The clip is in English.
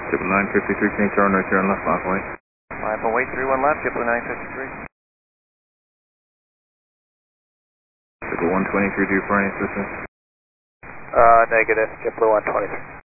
JetBlue 953, can you turn right here on left Lockaway? Line for weight 31 left, JetBlue 953. JetBlue 123, do you require any assistance? Negative, JetBlue 123.